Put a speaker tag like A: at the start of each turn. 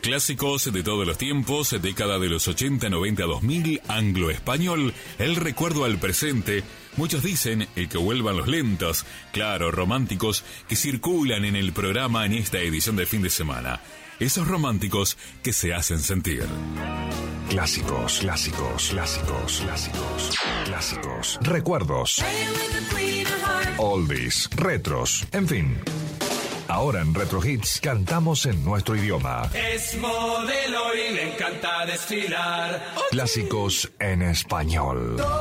A: Clásicos de todos los tiempos, década de los 80, 90, 2000, anglo-español, el recuerdo al presente. Muchos dicen el que vuelvan los lentos, claro, románticos, que circulan en el programa en esta edición de fin de semana. Esos románticos que se hacen sentir.
B: Clásicos, clásicos, clásicos, clásicos, clásicos, recuerdos, oldies, retros, en fin. Ahora en Retro Hits cantamos en nuestro idioma.
C: Es modelo y le encanta desfilar.
B: Clásicos en español.